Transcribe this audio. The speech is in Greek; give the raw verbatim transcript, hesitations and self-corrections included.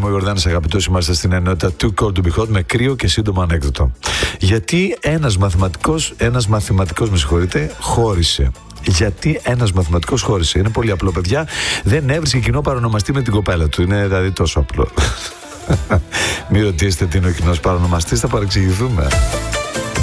είμαι ο Ιορδάνης αγαπητός, είμαστε στην ενότητα Too Cold to Be Hot με κρύο και σύντομο ανέκδοτο. Γιατί ένας μαθηματικός, ένας μαθηματικός με συγχωρείτε, χώρισε. Γιατί ένας μαθηματικός χώρισε. Είναι πολύ απλό, παιδιά. Δεν έβρισκε κοινό παρονομαστή με την κοπέλα του. Είναι δηλαδή τόσο απλό. Μην ρωτήσετε τι είναι ο κοινός παρονομαστής, θα παρεξηγηθούμε.